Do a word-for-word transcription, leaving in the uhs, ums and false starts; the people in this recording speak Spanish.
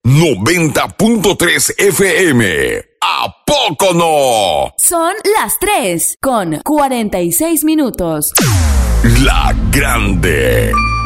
noventa punto tres F M. ¿A poco no? Son las tres con cuarenta y seis minutos. La Grande.